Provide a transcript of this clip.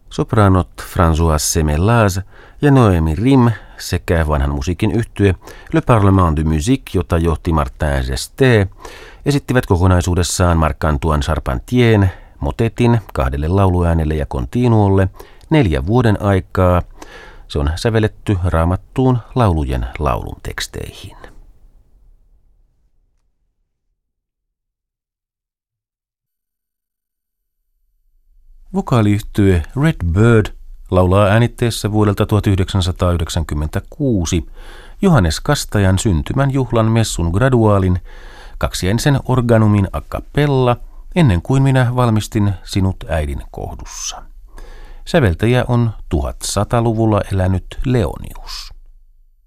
Sopranot François Semelaz ja Noémie Rim sekä vanhan musiikin yhtye Le Parlement de Musique, jota johti Martin Gesté, esittivät kokonaisuudessaan Marc-Antoine Charpentien motetin 2 lauluäänelle ja continuolle 4 vuoden aikaa. Se on sävelletty Raamattuun laulujen laulun teksteihin. Vokaaliyhtye Red Bird laulaa äänitteessä vuodelta 1996 Johannes Kastajan syntymän juhlan messun graduaalin 2-äänisen organumin a cappella ennen kuin minä valmistin sinut äidin kohdussa. Säveltäjä on 1100-luvulla elänyt Leonius.